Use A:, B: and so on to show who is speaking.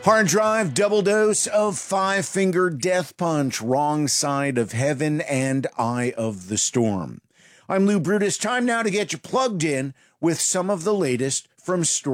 A: Hard drive, double dose of Five Finger Death Punch, Wrong Side of Heaven, and Eye of the Storm. I'm Lou Brutus. Time now to get you plugged in with some of the latest from Story.